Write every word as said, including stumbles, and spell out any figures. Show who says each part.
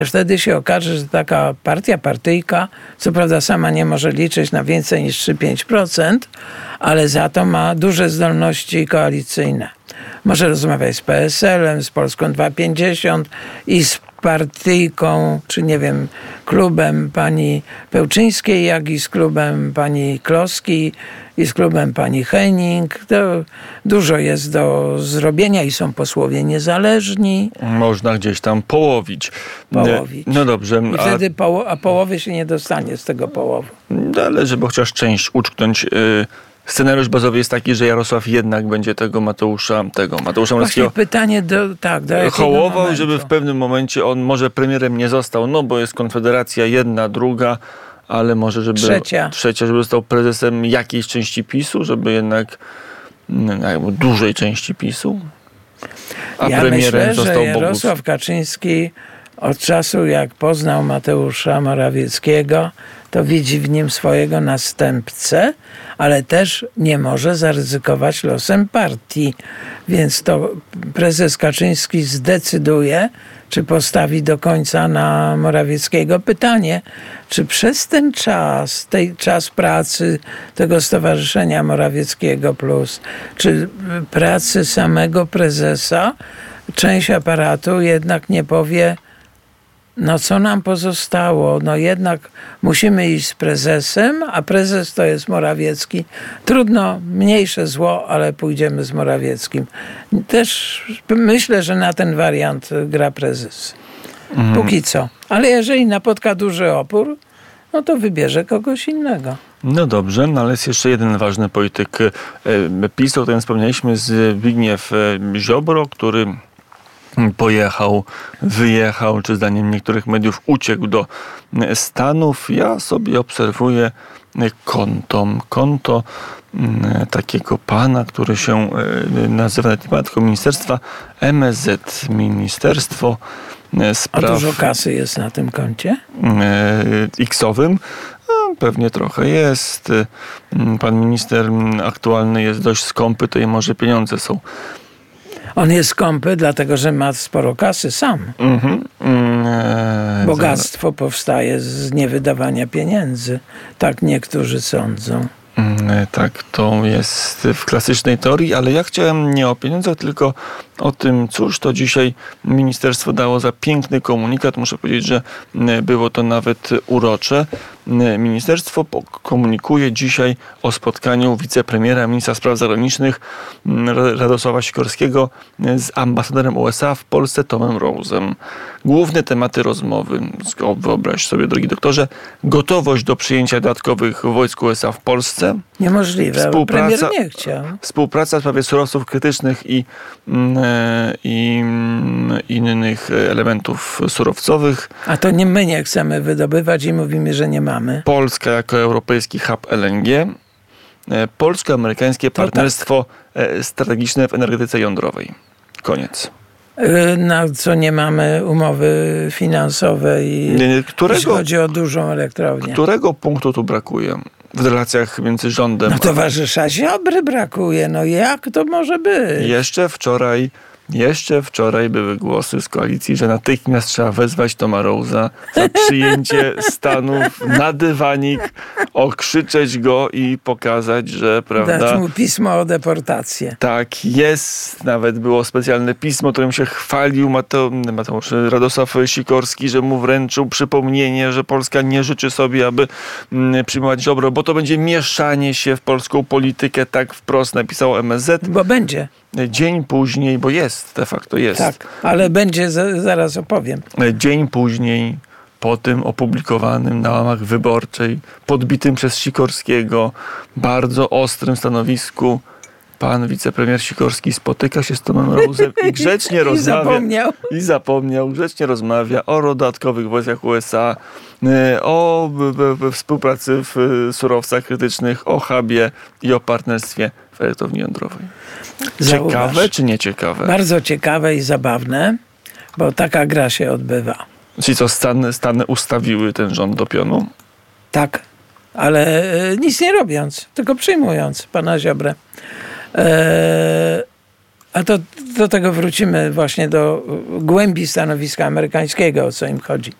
Speaker 1: Wtedy się okaże, że taka partia, partyjka, co prawda sama nie może liczyć na więcej niż trzy do pięciu procent, ale za to ma duże zdolności koalicyjne. Może rozmawiać z P S L-em, z Polską dwa pięćdziesiąt i z partyjką, czy nie wiem, klubem pani Pełczyńskiej, jak i z klubem pani Kloski i z klubem pani Henning. To dużo jest do zrobienia i są posłowie niezależni.
Speaker 2: Można gdzieś tam połowić.
Speaker 1: Połowić.
Speaker 2: No dobrze.
Speaker 1: I wtedy poło- a połowy się nie dostanie z tego połowu.
Speaker 2: Ale żeby chociaż część uczknąć... Yy... Scenariusz bazowy jest taki, że Jarosław jednak będzie tego Mateusza, tego Mateusza Morawieckiego
Speaker 1: Właśnie pytanie do, tak, do jakiego
Speaker 2: hołował,
Speaker 1: momentu?
Speaker 2: żeby w pewnym momencie on może premierem nie został, no bo jest Konfederacja jedna, druga, ale może żeby
Speaker 1: Trzecia.
Speaker 2: trzecia, żeby został prezesem jakiejś części PiSu, żeby jednak no, dużej części PiSu, a
Speaker 1: ja
Speaker 2: premierem
Speaker 1: myślę,
Speaker 2: został
Speaker 1: że
Speaker 2: Bogusz.
Speaker 1: Jarosław Kaczyński od czasu, jak poznał Mateusza Morawieckiego, to widzi w nim swojego następcę, ale też nie może zaryzykować losem partii. Więc to prezes Kaczyński zdecyduje, czy postawi do końca na Morawieckiego. Pytanie, czy przez ten czas, tej czas pracy tego Stowarzyszenia Morawieckiego Plus, czy pracy samego prezesa, część aparatu jednak nie powie, no co nam pozostało? No jednak musimy iść z prezesem, a prezes to jest Morawiecki. Trudno, mniejsze zło, ale pójdziemy z Morawieckim. Też myślę, że na ten wariant gra prezes. Mhm. Póki co. Ale jeżeli napotka duży opór, no to wybierze kogoś innego.
Speaker 2: No dobrze, no ale jest jeszcze jeden ważny polityk PiS-u, o którym wspomnieliśmy, Zbigniew Ziobro, który pojechał, wyjechał, czy zdaniem niektórych mediów uciekł do Stanów. Ja sobie obserwuję konto, konto takiego pana, który się nazywa nawet Ministerstwa M S Z, Ministerstwo Spraw...
Speaker 1: A dużo kasy jest na tym koncie?
Speaker 2: X-owym. No, pewnie trochę jest. Pan minister aktualny jest dość skąpy, to i może pieniądze są.
Speaker 1: On jest skąpy, dlatego że ma sporo kasy sam. Mm-hmm. Mm, Bogactwo za... powstaje z niewydawania pieniędzy. Tak niektórzy sądzą.
Speaker 2: Mm, tak, to jest w klasycznej teorii, ale ja chciałem nie o pieniądzach, tylko o tym, cóż to dzisiaj ministerstwo dało za piękny komunikat. Muszę powiedzieć, że było to nawet urocze. Ministerstwo komunikuje dzisiaj o spotkaniu wicepremiera, ministra spraw zagranicznych Radosława Sikorskiego z ambasadorem U S A w Polsce Tomem Rose'em. Główne tematy rozmowy, wyobraź sobie, drogi doktorze, gotowość do przyjęcia dodatkowych wojsk U S A w Polsce.
Speaker 1: Niemożliwe,
Speaker 2: współpraca,
Speaker 1: premier nie chciał.
Speaker 2: Współpraca w sprawie surowców krytycznych i, i innych elementów surowcowych.
Speaker 1: A to nie my nie chcemy wydobywać i mówimy, że nie mamy.
Speaker 2: Polska jako europejski hub L N G. Polsko-amerykańskie partnerstwo tak. strategiczne w energetyce jądrowej. Koniec.
Speaker 1: Na co nie mamy umowy finansowej, którego, jeśli chodzi o dużą elektrownię.
Speaker 2: Którego punktu tu brakuje w relacjach między rządem...
Speaker 1: No towarzysza Ziobry brakuje. No jak to może być?
Speaker 2: Jeszcze wczoraj Jeszcze wczoraj były głosy z koalicji, że natychmiast trzeba wezwać Toma Rose'a za przyjęcie Stanów na dywanik, okrzyczeć go i pokazać, że prawda...
Speaker 1: Dać mu pismo o deportację.
Speaker 2: Tak, jest. Nawet było specjalne pismo, którym się chwalił Mateusz Radosław Sikorski, że mu wręczył przypomnienie, że Polska nie życzy sobie, aby przyjmować Ziobro, bo to będzie mieszanie się w polską politykę, tak wprost napisało M S Z.
Speaker 1: Bo będzie.
Speaker 2: Dzień później, bo jest, de facto jest.
Speaker 1: Tak, ale będzie, zaraz opowiem.
Speaker 2: Dzień później, po tym opublikowanym na łamach Wyborczej, podbitym przez Sikorskiego, bardzo ostrym stanowisku, pan wicepremier Sikorski spotyka się z Tomem Rose'em i grzecznie
Speaker 1: I
Speaker 2: rozmawia.
Speaker 1: Zapomniał.
Speaker 2: I zapomniał. Grzecznie rozmawia o dodatkowych wojskach U S A, o współpracy w surowcach krytycznych, o hubie i o partnerstwie w elektrowni jądrowej.
Speaker 1: Zauważ.
Speaker 2: Ciekawe czy nieciekawe?
Speaker 1: Bardzo ciekawe i zabawne, bo taka gra się odbywa.
Speaker 2: Czyli co, Stany, Stany ustawiły ten rząd do pionu?
Speaker 1: Tak, ale nic nie robiąc, tylko przyjmując pana Ziobrę. Eee, A to do tego wrócimy właśnie do głębi stanowiska amerykańskiego, o co im chodzi.